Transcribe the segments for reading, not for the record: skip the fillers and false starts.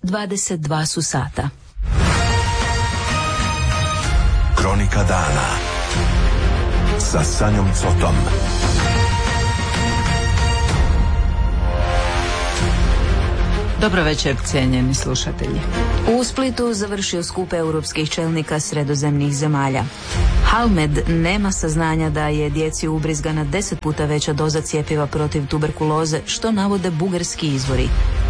22 su sata. Kronika dana sa Sanjom Cotom. Dobro večer, cijenjeni slušatelji. U Splitu završio skup europskih čelnika sredozemnih zemalja. Halmed nema saznanja da je djeci ubrizgana 10 puta veća doza cjepiva protiv tuberkuloze, što navode bugarski izvori.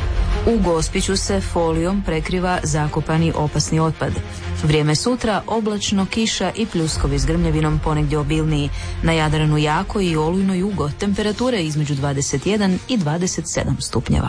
U Gospiću se folijom prekriva zakopani opasni otpad. Vrijeme sutra oblačno, kiša i pljuskovi s grmljavinom ponegdje obilniji. Na Jadranu jako i olujno jugo, temperature između 21 i 27 stupnjeva.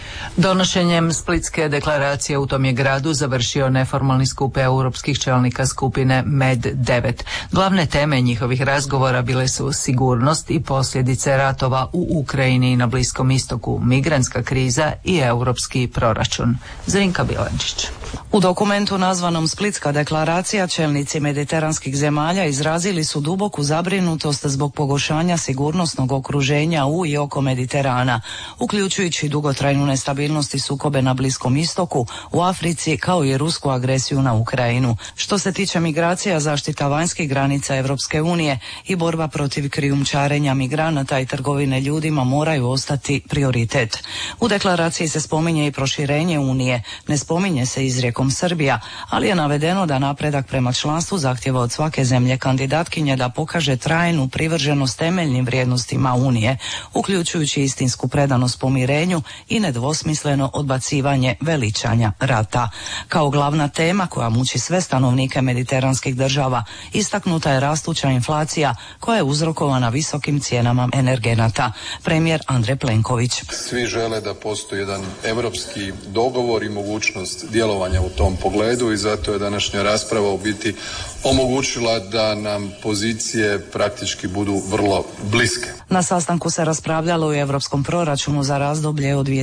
Donošenjem Splitske deklaracije u tom je gradu završio neformalni skup europskih čelnika skupine MED-9. Glavne teme njihovih razgovora bile su sigurnost i posljedice ratova u Ukrajini i na Bliskom istoku, migrantska kriza i europski proračun. Zrinka Bilančić. U dokumentu nazvanom Splitska deklaracija čelnici mediteranskih zemalja izrazili su duboku zabrinutost zbog pogoršanja sigurnosnog okruženja u i oko Mediterana, uključujući dugotrajnu nestabilnost i sukobe na Bliskom istoku, u Africi kao i rusku agresiju na Ukrajinu. Što se tiče migracija, zaštita vanjskih granica Europske unije i borba protiv krijumčarenja migranata i trgovine ljudima moraju ostati prioritet. U deklaraciji se spominje i proširenje Unije, ne spominje se izrijekom Srbija, ali je navedeno da napredak prema članstvu zahtjeva od svake zemlje kandidatkinje da pokaže trajnu privrženost temeljnim vrijednostima Unije, uključujući istinsku predanost pomirenju i nedvosmisleno odbacivanje veličanja rata. Kao glavna tema koja muči sve stanovnike mediteranskih država, istaknuta je rastuća inflacija koja je uzrokovana visokim cijenama energenata. Premijer Andrej Plenković. Svi žele da postoji jedan europski dogovor i mogućnost djelovanja u tom pogledu i zato je današnja rasprava u biti omogućila da nam pozicije praktički budu vrlo bliske. Na sastanku se raspravljalo o europskom proračunu za razdoblje od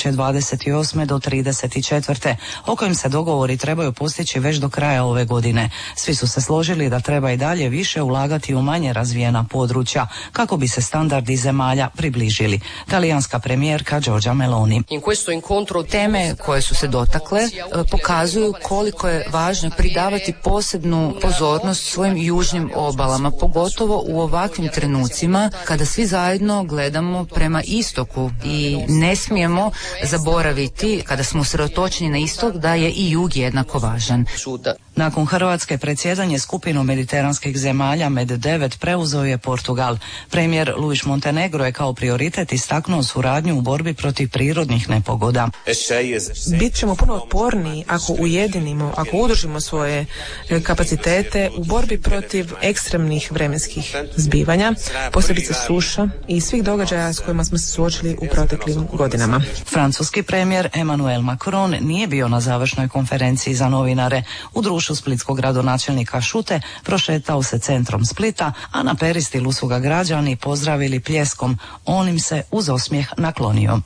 2028. do 34. o kojem se dogovori trebaju postići već do kraja ove godine. Svi su se složili da treba i dalje više ulagati u manje razvijena područja kako bi se standardi zemalja približili. Talijanska premijerka Giorgia Meloni. Teme koje su se dotakle pokazuju koliko je važno pridavati posebnu pozornost svojim južnim obalama, pogotovo u ovakvim trenucima kada svi zajedno gledamo prema istoku i ne smijemo zaboraviti kada smo usredotočeni na istok da je i jug jednako važan. Nakon Hrvatske predsjedanje skupinom mediteranskih zemalja MED-9 preuzeo je Portugal. Premijer Luis Montenegro je kao prioritet istaknuo suradnju u borbi protiv prirodnih nepogoda. Bit ćemo puno otporniji ako ujedinimo, ako udružimo svoje kapacitete u borbi protiv ekstremnih vremenskih zbivanja, posebice suša i svih događaja s kojima smo se suočili u proteklim godinama. Francuski premijer Emmanuel Macron nije bio na završnoj konferenciji za novinare. U društvu splitskog gradonačelnika Šute prošetao se centrom Splita, a na peristilu su ga građani pozdravili pljeskom. On im se uz osmijeh naklonio.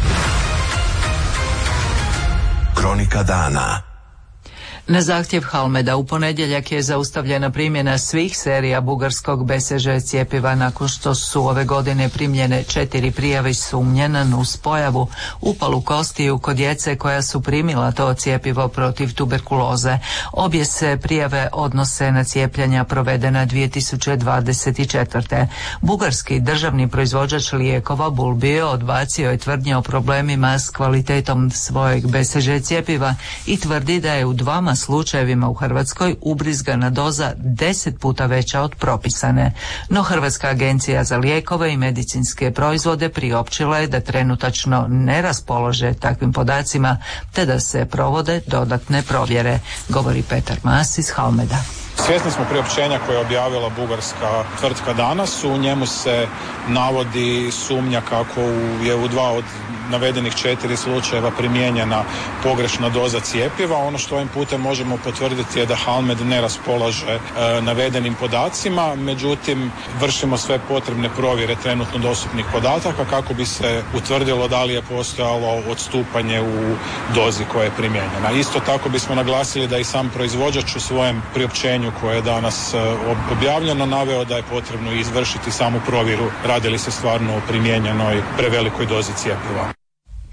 Kronika dana. Na zahtjev Halmeda u ponedjeljak je zaustavljena primjena svih serija bugarskog BCG cjepiva nakon što su ove godine primljene 4 prijave sumnje na nuspojavu upalu kostiju kod djece koja su primila to cjepivo protiv tuberkuloze. Obje se prijave odnose na cijepljenja provedena 2024. Bugarski državni proizvođač lijekova Bulbio odbacio je tvrdnje o problemima s kvalitetom svojeg BCG cjepiva i tvrdi da je u 2 slučajevima u Hrvatskoj ubrizgana doza 10 puta veća od propisane. No Hrvatska agencija za lijekove i medicinske proizvode priopćila je da trenutačno ne raspolože takvim podacima te da se provode dodatne provjere, govori Petar Mas iz Halmeda. Svjesni smo priopćenja koje je objavila bugarska tvrtka danas. U njemu se navodi sumnja kako je u 2 od navedenih 4 slučajeva primijenjena pogrešna doza cjepiva. Ono što ovim putem možemo potvrditi je da Halmed ne raspolaže navedenim podacima, međutim vršimo sve potrebne provjere trenutno dostupnih podataka kako bi se utvrdilo da li je postojalo odstupanje u dozi koja je primijenjena. Isto tako bismo naglasili da i sam proizvođač u svojem priopćenju koje je danas objavljeno naveo da je potrebno izvršiti samu provjeru radi li se stvarno o primijenjenoj prevelikoj dozi cjepiva.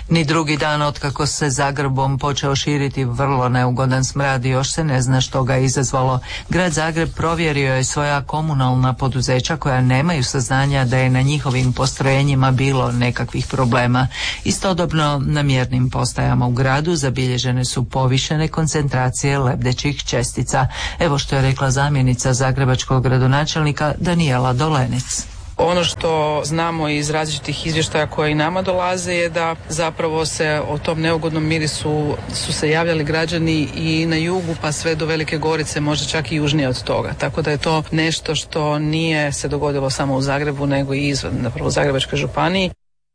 Ni drugi dan otkako se Zagrebom počeo širiti vrlo neugodan smrad i još se ne zna što ga je izazvalo. Grad Zagreb provjerio je svoja komunalna poduzeća koja nemaju saznanja da je na njihovim postrojenjima bilo nekakvih problema. Istodobno na mjernim postajama u gradu zabilježene su povišene koncentracije lebdećih čestica. Evo što je rekla zamjenica zagrebačkog gradonačelnika Danijela Dolenec. Ono što znamo iz različitih izvještaja koje i nama dolaze je da zapravo se o tom neugodnom mirisu su se javljali građani i na jugu pa sve do Velike Gorice, možda čak i južnije od toga. Tako da je to nešto što nije se dogodilo samo u Zagrebu nego i izvan, napravo u Zagrebačkoj županiji.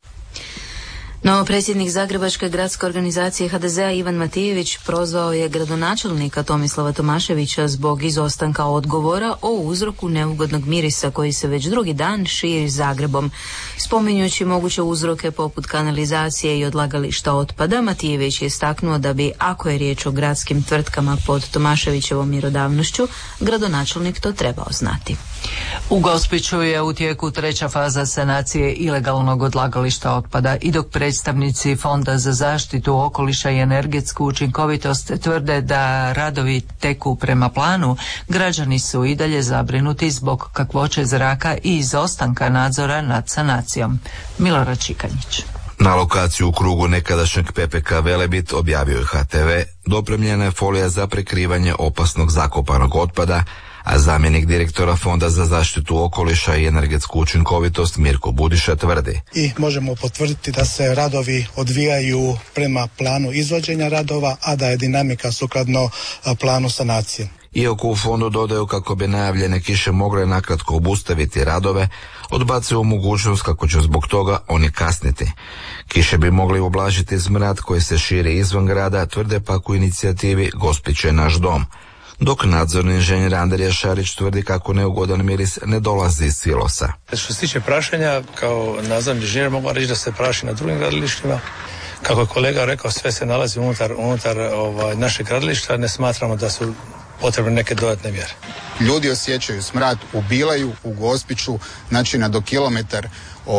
No, predsjednik Zagrebačke gradske organizacije HDZ-a Ivan Matijević prozvao je gradonačelnika Tomislava Tomaševića zbog izostanka odgovora o uzroku neugodnog mirisa koji se već drugi dan širi Zagrebom. Spominjući moguće uzroke poput kanalizacije i odlagališta otpada, Matijević je istaknuo da bi, ako je riječ o gradskim tvrtkama pod Tomaševićevom mjerodavnošću, gradonačelnik to trebao znati. U Gospiću je u tijeku treća faza sanacije ilegalnog odlagališta otpada i dok predstavnici Fonda za zaštitu okoliša i energetsku učinkovitost tvrde da radovi teku prema planu, građani su i dalje zabrinuti zbog kakvoće zraka i izostanka nadzora nad sanacijom. Milorad Čikanjić. Na lokaciju u krugu nekadašnjeg PPK Velebit, objavio je HTV, dopremljena je folija za prekrivanje opasnog zakopanog otpada, a zamjenik direktora Fonda za zaštitu okoliša i energetsku učinkovitost Mirko Budiša tvrdi. I možemo potvrditi da se radovi odvijaju prema planu izvođenja radova, a da je dinamika sukladno planu sanacije. Iako u fondu dodaju kako bi najavljene kiše mogle nakratko obustaviti radove, odbacuju mogućnost kako će zbog toga oni kasniti. Kiše bi mogli ublažiti smrad koji se širi izvan grada, tvrde pak u inicijativi Gospić je naš dom. Dok nadzorni inženjer Andrija Šarić tvrdi kako neugodan miris ne dolazi iz silosa. Što se tiče prašenja, kao nadzorni inženjer mogu reći da se praši na drugim gradilištima. Kako je kolega rekao, sve se nalazi unutar našeg gradilišta, ne smatramo da su potrebne neke dodatne mjere. Ljudi osjećaju smrad u Bilaju, u Gospiću, znači na do kilometar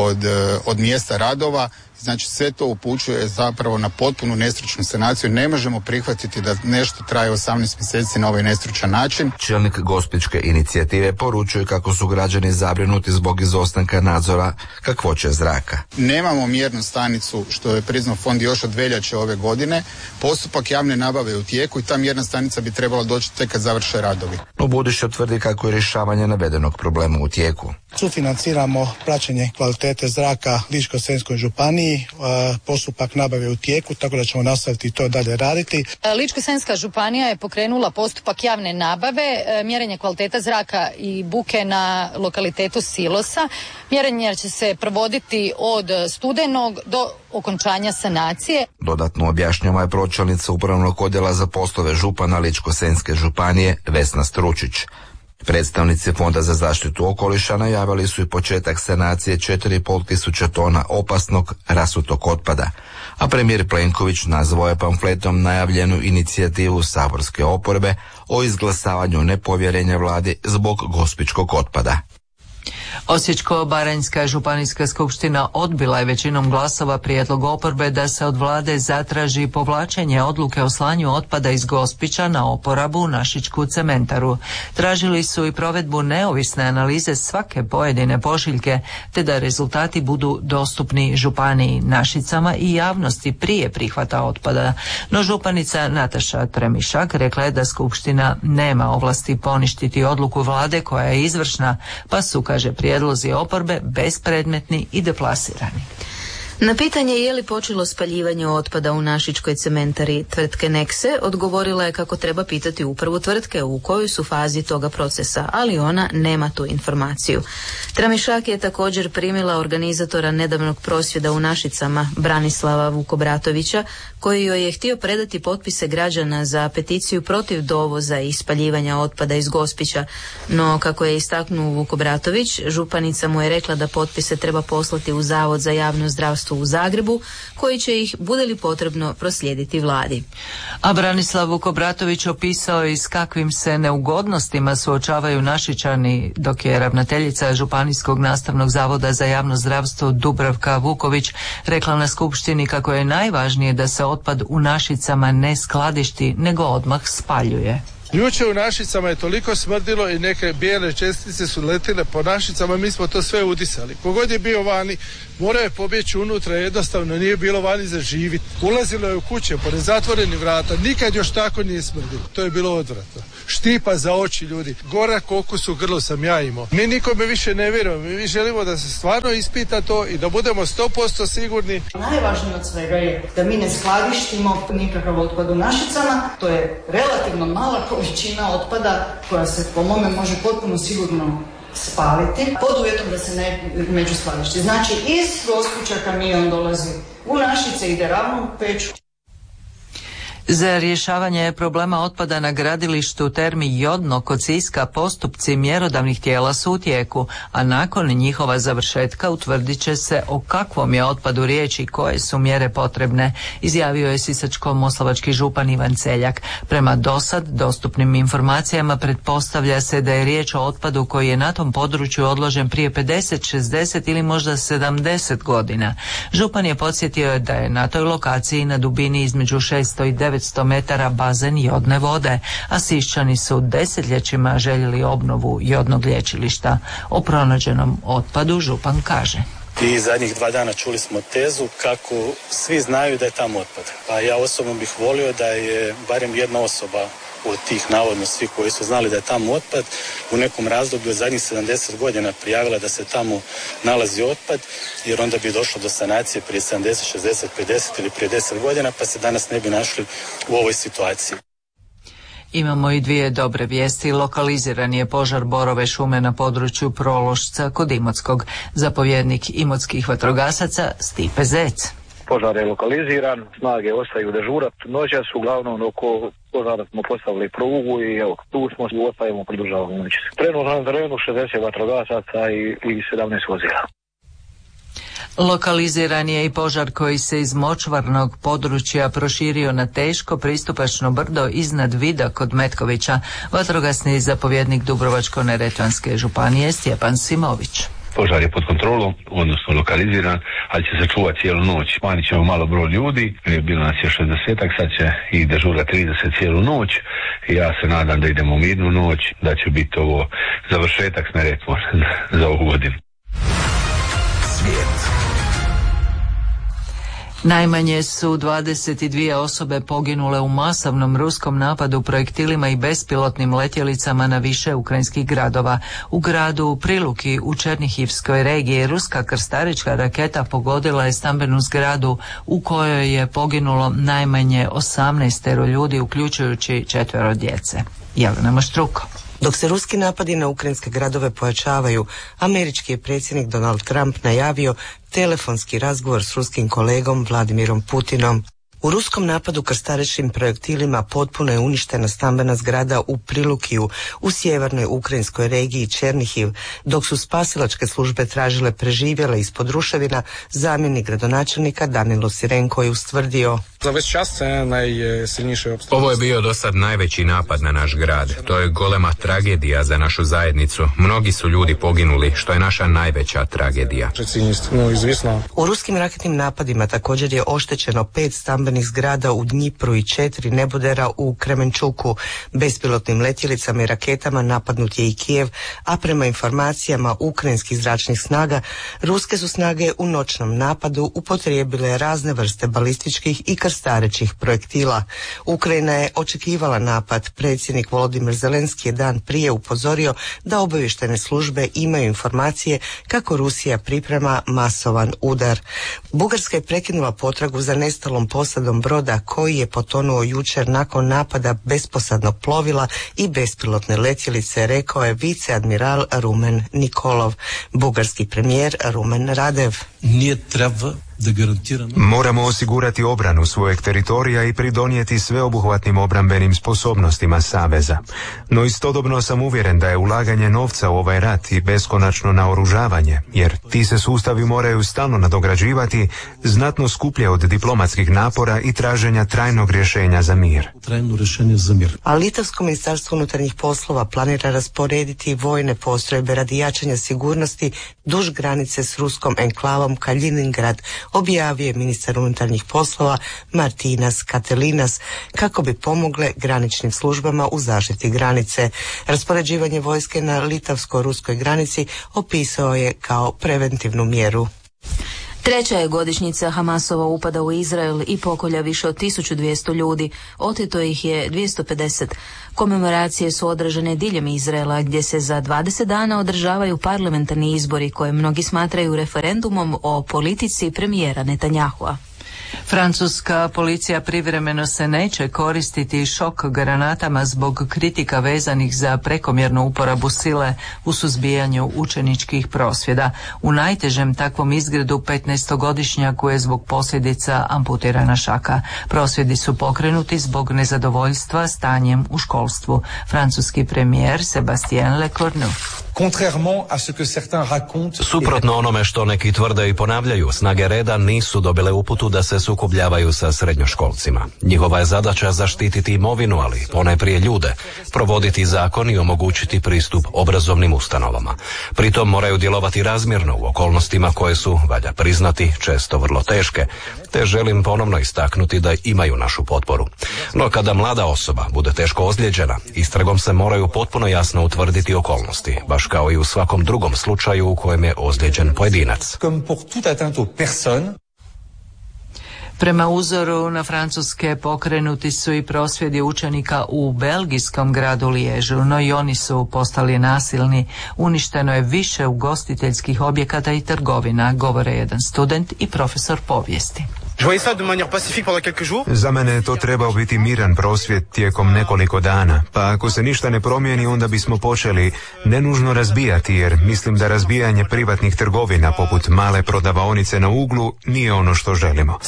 od mjesta radova. Znači sve to upućuje zapravo na potpunu nestručnu sanaciju. Ne možemo prihvatiti da nešto traje 18 mjeseci na ovaj nestručan način. Čelnik Gospićke inicijative poručuje kako su građani zabrinuti zbog izostanka nadzora kakvoće zraka. Nemamo mjernu stanicu, što je priznao fond još od veljače ove godine. Postupak javne nabave je u tijeku i ta mjerna stanica bi trebala doći tek kad završe radovi. No Budiša tvrdi kako je rješavanje navedenog problema u tijeku. Sufinanciramo praćenje kvalitete zraka Ličko-senjskoj županiji. Postupak nabave u tijeku, tako da ćemo nastaviti to dalje raditi. Ličko-senjska županija je pokrenula postupak javne nabave, mjerenje kvaliteta zraka i buke na lokalitetu Silosa. Mjerenje će se provoditi od studenog do okončanja sanacije. Dodatno objašnjava je pročelnica upravnog odjela za poslove župana Ličko-senjske županije Vesna Stručić. Predstavnici Fonda za zaštitu okoliša najavili su i početak sanacije 4.500 tona opasnog rasutog otpada, a premijer Plenković nazvao je pamfletom najavljenu inicijativu saborske oporbe o izglasavanju nepovjerenja vladi zbog gospićkog otpada. Osječko-baranjska županijska skupština odbila je većinom glasova prijedlog oporbe da se od vlade zatraži povlačenje odluke o slanju otpada iz Gospića na oporabu u Našičku cementaru. Tražili su i provedbu neovisne analize svake pojedine pošiljke, te da rezultati budu dostupni županiji, Našicama i javnosti prije prihvata otpada. No županica Nataša Tremišak rekla je da skupština nema ovlasti poništiti odluku vlade koja je izvršna, pa su, kaže, prijedlozi oporbe bespredmetni i deplasirani. Na pitanje je li počelo spaljivanje otpada u Našičkoj cementari tvrtke Nexe, odgovorila je kako treba pitati upravu tvrtke u kojoj su fazi toga procesa, ali ona nema tu informaciju. Tramišak je također primila organizatora nedavnog prosvjeda u Našicama, Branislava Vukobratovića, koji joj je htio predati potpise građana za peticiju protiv dovoza i spaljivanja otpada iz Gospića, no kako je istaknuo Vukobratović, županica mu je rekla da potpise treba poslati u Zavod za javno zdravstvo zdravstvu u Zagrebu, koji će ih, bude li potrebno, proslijediti vladi. A Branislav Vukobratović opisao je s kakvim se neugodnostima suočavaju Našičani, dok je ravnateljica Županijskog nastavnog zavoda za javno zdravstvo Dubravka Vuković rekla na skupštini kako je najvažnije da se otpad u Našicama ne skladišti, nego odmah spaljuje. Jučer u Našicama je toliko smrdilo i neke bijele čestice su letile po Našicama, mi smo to sve udisali. Kogod je bio vani, morao je pobjeći unutra, jednostavno nije bilo vani za živit. Ulazilo je u kuće po nezatvorenih vrata, nikad još tako nije smrdilo. To je bilo odvratno. Štipa za oči ljudi, gorak okus u grlu sam ja imao. Mi nikome više ne vjerujemo, mi želimo da se stvarno ispita to i da budemo 100% sigurni. Najvažnije od svega je da mi ne skladištimo nikakav otpad u Našicama, to je relativno mala količina otpada koja se po mome može potpuno sigurno spaliti pod uvjetom da se ne među skladišti. Znači iz Gospića kamion dolazi u Našice, ide ravno u Peču. Za rješavanje problema otpada na gradilištu Termi Jodno kod Siska postupci mjerodavnih tijela su u tijeku, a nakon njihova završetka utvrdit će se o kakvom je otpadu riječ i koje su mjere potrebne, izjavio je sisačko-moslavački župan Ivan Celjak. Prema dosad dostupnim informacijama pretpostavlja se da je riječ o otpadu koji je na tom području odložen prije 50, 60 ili možda 70 godina. Župan je podsjetio da je na toj lokaciji na dubini između 600 i 900 metara bazen jodne vode, a Siščani su desetljećima željeli obnovu jodnog lječilišta. O pronađenom otpadu župan kaže: I zadnjih 2 dana čuli smo tezu kako svi znaju da je tamo otpad. Pa ja osobno bih volio da je barem jedna osoba od tih navodno svi koji su znali da je tamo otpad u nekom razdoblju od zadnjih 70 godina prijavila da se tamo nalazi otpad, jer onda bi došlo do sanacije prije 70, 60, 50 ili prije 10 godina, pa se danas ne bi našli u ovoj situaciji. Imamo i 2 dobre vijesti. Lokaliziran je požar borove šume na području Prološca kod Imotskog. Zapovjednik imotskih vatrogasaca Stipe Zec. Požar je lokaliziran, snage ostaju dežurat. Noćas uglavnom oko požara smo postavili prugu i evo, tu smo i ostajemo, pridržavamo noći. Trenutno na terenu 60 vatrogasaca i 17 vozila. Lokaliziran je i požar koji se iz močvarnog područja proširio na teško pristupačno brdo iznad Vida kod Metkovića. Vatrogasni zapovjednik Dubrovačko-neretvanske županije Stjepan Simović. Požar je pod kontrolom, odnosno lokaliziran, ali će se čuvati cijelu noć. Smanjit ćemo malo broj ljudi, bilo nas je 60-ak, sad će i dežura 30 cijelu noć. I ja se nadam da idemo u mirnu noć, da će biti ovo završetak s Neretvom za ovu godinu. Svijet. Najmanje su 22 osobe poginule u masovnom ruskom napadu projektilima i bespilotnim letjelicama na više ukrajinskih gradova. U gradu Priluki u Černihivskoj regiji ruska krstarička raketa pogodila je stambenu zgradu u kojoj je poginulo najmanje 18 ljudi, uključujući 4 djece. Jelena Maštruko. Dok se ruski napadi na ukrajinske gradove pojačavaju, američki je predsjednik Donald Trump najavio telefonski razgovor s ruskim kolegom Vladimirom Putinom. U ruskom napadu krstarećim projektilima potpuno je uništena stambena zgrada u Prilukiju u sjevernoj ukrajinskoj regiji Černihiv, dok su spasilačke službe tražile preživjele ispod ruševina. Zamjenik gradonačelnika Danilo Sirenko je ustvrdio: Ovo je bio do sad najveći napad na naš grad. To je golema tragedija za našu zajednicu. Mnogi su ljudi poginuli, što je naša najveća tragedija. U ruskim raketnim napadima također je oštećeno 5 stambenih zgrada u Dnjipru i 4 nebodera u Kremenčuku. Bespilotnim letjelicama i raketama napadnut je i Kijev, a prema informacijama ukrajinskih zračnih snaga, ruske su snage u noćnom napadu upotrijebile razne vrste balističkih i krstarećih projektila. Ukrajina je očekivala napad. Predsjednik Volodimir Zelenski je dan prije upozorio da obavještajne službe imaju informacije kako Rusija priprema masovan udar. Bugarska je prekinula potragu za nestalom posadom broda koji je potonuo jučer nakon napada besposadnog plovila i bespilotne letjelice, rekao je viceadmiral Rumen Nikolov. Bugarski premijer Rumen Radev. Moramo osigurati obranu svojeg teritorija i pridonijeti sveobuhvatnim obrambenim sposobnostima Saveza. No istodobno sam uvjeren da je ulaganje novca u ovaj rat i beskonačno naoružavanje, jer ti se sustavi moraju stalno nadograđivati, znatno skuplje od diplomatskih napora i traženja trajnog rješenja za mir. A Litavsko ministarstvo unutarnjih poslova planira rasporediti vojne postrojbe radi jačanja sigurnosti duž granice s ruskom enklavom Kaliningrad, objavio je ministar unutarnjih poslova Martinas Katelinas, kako bi pomogle graničnim službama u zaštiti granice. Raspoređivanje vojske na litavsko-ruskoj granici opisao je kao preventivnu mjeru. Treća je godišnjica Hamasova upada u Izrael i pokolja više od 1200 ljudi, oteto ih je 250. Komemoracije su održane diljem Izraela, gdje se za 20 dana održavaju parlamentarni izbori koje mnogi smatraju referendumom o politici premijera Netanjahua. Francuska policija privremeno se neće koristiti šok granatama zbog kritika vezanih za prekomjernu uporabu sile u suzbijanju učeničkih prosvjeda. U najtežem takvom izgredu 15-godišnjaku je zbog posljedica amputirana šaka. Prosvjedi su pokrenuti zbog nezadovoljstva stanjem u školstvu. Francuski premijer Sébastien Lecornu. Suprotno onome što neki tvrde i ponavljaju, snage reda nisu dobile uputu da se sukobljavaju sa srednjoškolcima. Njihova je zadaća zaštititi imovinu, ali ponajprije ljude, provoditi zakon i omogućiti pristup obrazovnim ustanovama. Pritom moraju djelovati razmjerno u okolnostima koje su, valja priznati, često vrlo teške, te želim ponovno istaknuti da imaju našu potporu. No kada mlada osoba bude teško ozlijeđena, istragom se moraju potpuno jasno utvrditi okolnosti, baš kao i u svakom drugom slučaju u kojem je ozlijeđen pojedinac. Prema uzoru na Francuske pokrenuti su i prosvjedi učenika u belgijskom gradu Liježu, no i oni su postali nasilni. Uništeno je više ugostiteljskih objekata i trgovina, govore jedan student i profesor povijesti. Za mene je to trebao biti miran prosvjed tijekom nekoliko dana, pa ako se ništa ne promijeni, onda bismo počeli nenužno razbijati, jer mislim da razbijanje privatnih trgovina poput male prodavaonice na uglu nije ono što želimo.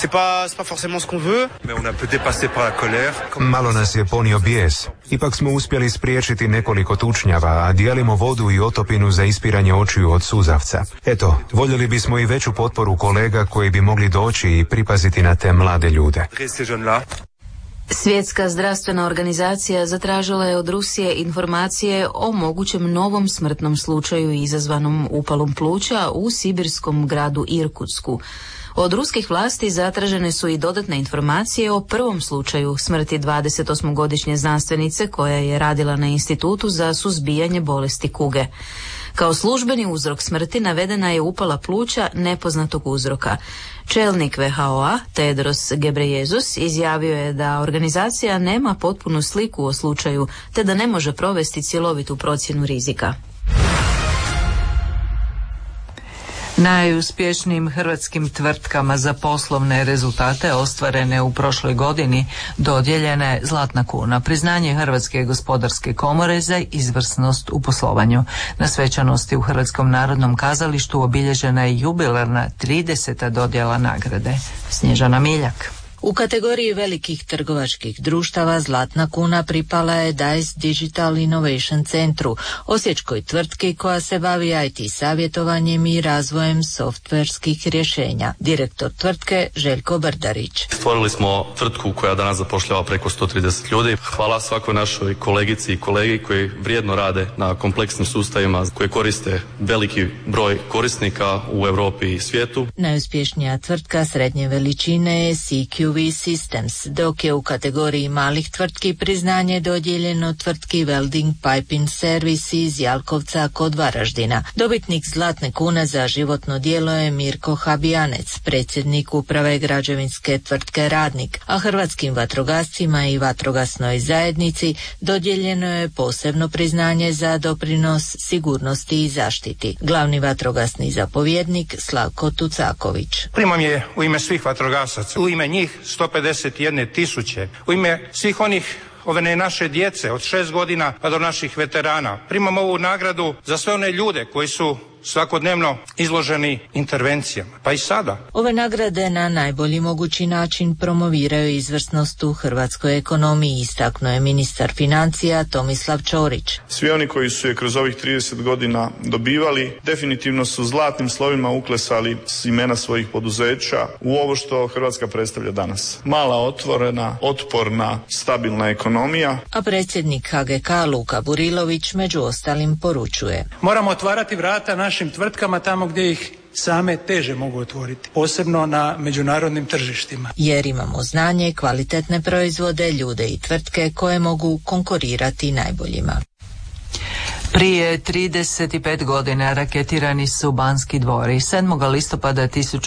Malo nas je ponio bijes. Ipak smo uspjeli spriječiti nekoliko tučnjava, a dijelimo vodu i otopinu za ispiranje očiju od suzavca. Eto, voljeli bismo i veću potporu kolega koji bi mogli doći i pripaziti na te mlade ljude. Svjetska zdravstvena organizacija zatražila je od Rusije informacije o mogućem novom smrtnom slučaju izazvanom upalom pluća u sibirskom gradu Irkutsku. Od ruskih vlasti zatražene su i dodatne informacije o prvom slučaju smrti 28-godišnje znanstvenice koja je radila na Institutu za suzbijanje bolesti kuge. Kao službeni uzrok smrti navedena je upala pluća nepoznatog uzroka. Čelnik WHO-a, Tedros Ghebreyesus, izjavio je da organizacija nema potpunu sliku o slučaju, te da ne može provesti cjelovitu procjenu rizika. Najuspješnijim hrvatskim tvrtkama za poslovne rezultate ostvarene u prošloj godini dodijeljena je Zlatna kuna, priznanje Hrvatske gospodarske komore za izvrsnost u poslovanju. Na svečanosti u Hrvatskom narodnom kazalištu obilježena je jubilarna 30. dodjela nagrade. Snježana Miljak. U kategoriji velikih trgovačkih društava Zlatna kuna pripala je Dice Digital Innovation Centru, osječkoj tvrtki koja se bavi IT savjetovanjem i razvojem softverskih rješenja. Direktor tvrtke Željko Brdarić. Stvorili smo tvrtku koja danas zapošljava preko 130 ljudi. Hvala svakoj našoj kolegici i kolegi koji vrijedno rade na kompleksnim sustavima koje koriste veliki broj korisnika u Europi i svijetu. Najuspješnija tvrtka srednje veličine je CQV Systems, dok je u kategoriji malih tvrtki priznanje dodijeljeno tvrtki Welding Piping Service iz Jalkovca kod Varaždina. Dobitnik Zlatne kune za životno djelo je Mirko Habijanec, predsjednik uprave građevinske tvrtke Radnik, a hrvatskim vatrogascima i vatrogasnoj zajednici dodijeljeno je posebno priznanje za doprinos sigurnosti i zaštiti. Glavni vatrogasni zapovjednik Slavko Tucaković. Primam je u ime svih vatrogasaca, u ime njih 151.000, u ime svih ove naše djece od 6 godina pa do naših veterana. Primam ovu nagradu za sve one ljude koji su svakodnevno izloženi intervencijama, pa i sada. Ove nagrade na najbolji mogući način promoviraju izvrsnost u hrvatskoj ekonomiji, istaknuo je ministar financija Tomislav Ćorić. Svi oni koji su je kroz ovih 30 godina dobivali, definitivno su zlatnim slovima uklesali imena svojih poduzeća u ovo što Hrvatska predstavlja danas. Mala, otvorena, otporna, stabilna ekonomija. A predsjednik HGK Luka Burilović među ostalim poručuje: moramo otvarati vrata našim tvrtkama tamo gdje ih same teže mogu otvoriti, posebno na međunarodnim tržištima. Jer imamo znanje, kvalitetne proizvode, ljude i tvrtke koje mogu konkurirati najboljima. Prije 35 godina raketirani su Banski dvori. 7. listopada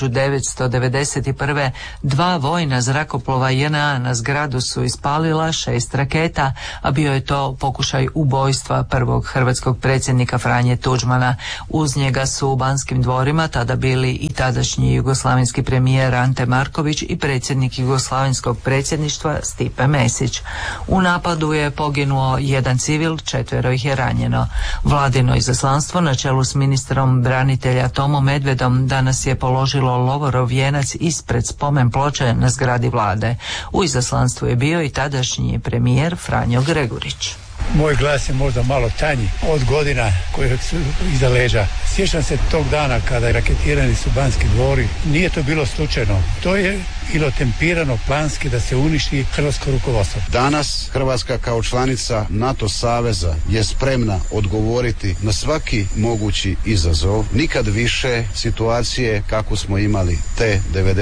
1991. 2 vojna zrakoplova JNA na zgradu su ispalila 6 raketa, a bio je to pokušaj ubojstva prvog hrvatskog predsjednika Franje Tuđmana. Uz njega su u Banskim dvorima tada bili i tadašnji jugoslavenski premijer Ante Marković i predsjednik jugoslavenskog predsjedništva Stipe Mesić. U napadu je poginuo 1 civil, 4 ih je ranjeno. Vladino izaslanstvo na čelu s ministrom branitelja Tomom Medvedom danas je položilo lovorov vijenac ispred spomen ploče na zgradi vlade. U izaslanstvu je bio i tadašnji premijer Franjo Gregurić. Moj glas je možda malo tanji od godina koje su iza leđa. Sjećam se tog dana kada je raketirani su Banski dvori. Nije to bilo slučajno. To je bilo tempirano planski da se uništi hrvatsko rukovodstvo. Danas Hrvatska kao članica NATO saveza je spremna odgovoriti na svaki mogući izazov. Nikad više situacije kako smo imali te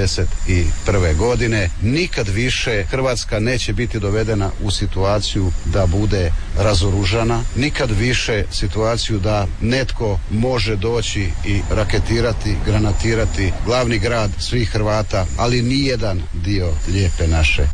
91. godine. Nikad više Hrvatska neće biti dovedena u situaciju da bude razoružana. Nikad više situaciju da netko može doći i raketirati, granatirati glavni grad svih Hrvata, ali nijedan dio lijepe naše.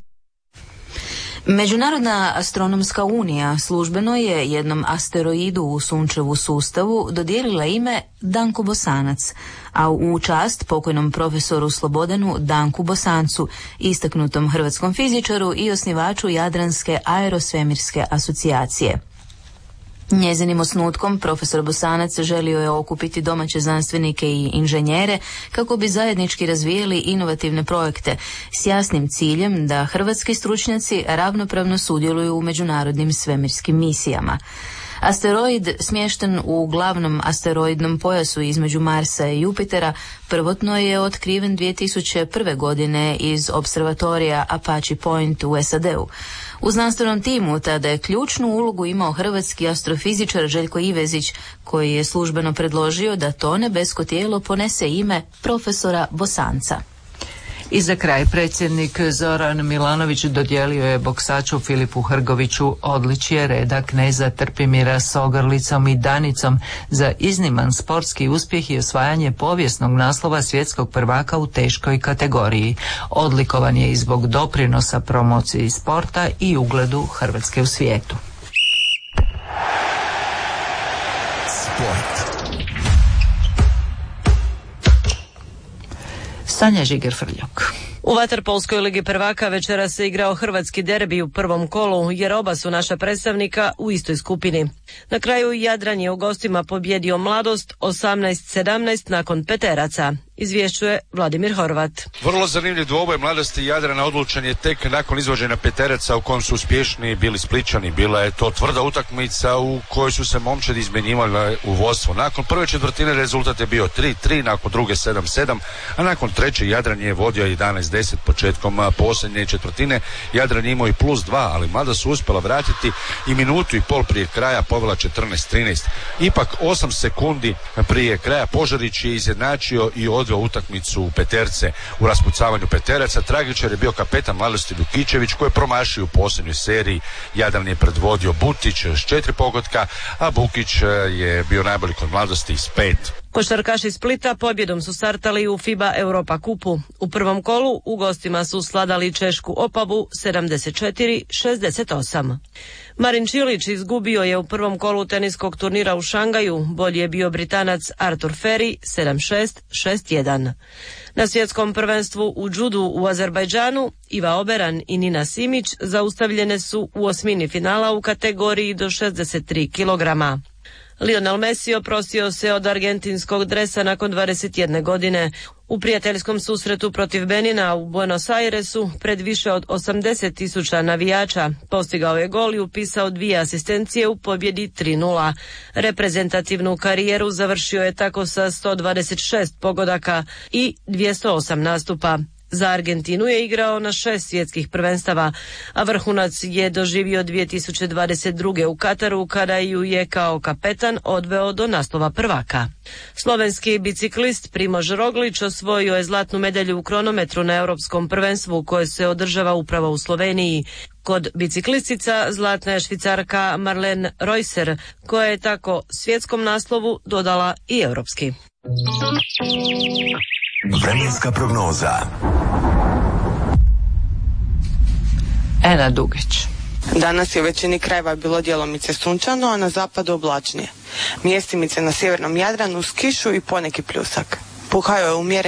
Međunarodna astronomska unija službeno je jednom asteroidu u sunčevu sustavu dodijelila ime Danko Bosanac, a u čast pokojnom profesoru Slobodanu Danku Bosancu, istaknutom hrvatskom fizičaru i osnivaču Jadranske aerosvemirske asocijacije. Njezinim osnutkom profesor Bosanac želio je okupiti domaće znanstvenike i inženjere kako bi zajednički razvijeli inovativne projekte s jasnim ciljem da hrvatski stručnjaci ravnopravno sudjeluju u međunarodnim svemirskim misijama. Asteroid, smješten u glavnom asteroidnom pojasu između Marsa i Jupitera, prvotno je otkriven 2001. godine iz observatorija Apache Point u SAD-u. U znanstvenom timu tada je ključnu ulogu imao hrvatski astrofizičar Željko Ivezić, koji je službeno predložio da to nebesko tijelo ponese ime profesora Bosanca. I za kraj predsjednik Zoran Milanović dodijelio je boksaču Filipu Hrgoviću odličje reda kneza Trpimira s ogrlicom i Danicom za izniman sportski uspjeh i osvajanje povijesnog naslova svjetskog prvaka u teškoj kategoriji. Odlikovan je i zbog doprinosa promociji sporta i ugledu Hrvatske u svijetu. Sport. Sanja Žiger-Frljok. U vaterpolskoj ligi prvaka večeras se igrao hrvatski derbi u prvom kolu, jer oba su naša predstavnika u istoj skupini. Na kraju Jadran je u gostima pobjedio Mladost 18-17 nakon peteraca. Izvješćuje Vladimir Horvat. Vrlo zanimljiv dvoboj Mladosti Jadrana odlučen je tek nakon izvođenja peteraca u kojem su uspješni bili Spličani. Bila je to tvrda utakmica u kojoj su se momčadi izmjenjivali u vodstvo. Nakon prve četvrtine rezultat je bio 3-3, nakon druge 7-7, a nakon treće Jadran je vodio 11-10 početkom posljednje četvrtine. Jadran je imao i +2, ali Mladost su uspjela vratiti i minutu i pol prije kraja povela 14-13. Ipak 8 sekundi prije kraja Požarić je izjednačio i odveo utakmicu u peterce. U raspucavanju peteraca tragičar je bio kapetan Mladosti Dukićević koji je promašio u posljednjoj seriji. Jadran je predvodio Butić s 4 pogotka, a Bukić je bio najbolji kod Mladosti s 5. Košarkaši Splita pobjedom su startali u FIBA Europa kupu. U prvom kolu u gostima su sladali Češku Opavu 74-68. Marin Čilić izgubio je u prvom kolu teniskog turnira u Šangaju, bolji je bio Britanac Artur Ferry 7-6, 6-1. Na svjetskom prvenstvu u džudu u Azerbajdžanu Iva Oberan i Nina Simić zaustavljene su u osmini finala u kategoriji do 63 kg. Lionel Messi oprostio se od argentinskog dresa nakon 21 godine. U prijateljskom susretu protiv Benina u Buenos Airesu pred više od 80.000 navijača postigao je gol i upisao 2 asistencije u pobjedi 3:0. Reprezentativnu karijeru završio je tako sa 126 pogodaka i 208 nastupa. Za Argentinu je igrao na 6 svjetskih prvenstava, a vrhunac je doživio 2022. u Kataru kada ju je kao kapetan odveo do naslova prvaka. Slovenski biciklist Primož Roglič osvojio je zlatnu medalju u kronometru na europskom prvenstvu koje se održava upravo u Sloveniji. Kod biciklistica zlatna je Švicarka Marlene Reusser, koja je tako svjetskom naslovu dodala i europski. Vremenska prognoza. Ena Dugić. Danas je u većini krajeva bilo djelomice sunčano, a na zapadu oblačnije. Mjestimice na sjevernom Jadranu uz kišu i poneki pljusak. Puhao je umjeren